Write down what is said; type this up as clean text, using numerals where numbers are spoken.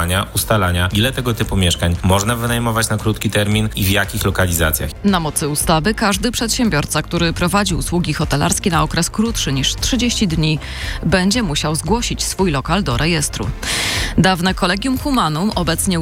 planowania, ustalania, ile tego typu mieszkań można wynajmować na krótki termin i w jakich lokalizacjach. Na mocy ustawy każdy przedsiębiorca, który prowadzi usługi hotelarskie na okres krótszy niż 30 dni, będzie musiał zgłosić swój lokal do rejestru. Dawne Collegium Humanum obecnie